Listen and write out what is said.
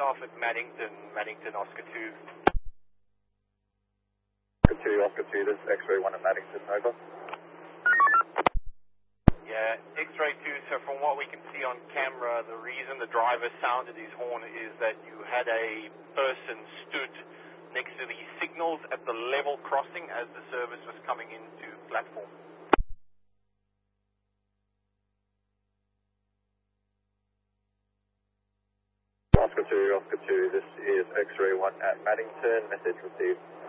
off at Maddington, Oscar 2. Oscar 2, this is X-ray 1 at Maddington, over. Yeah, X-ray 2, so from what we can see on camera, the reason the driver sounded his horn is that you had a person stood next to the signals at the level crossing as the service was coming into platform. Oscar 2, this is X-ray 1 at Maddington, message received.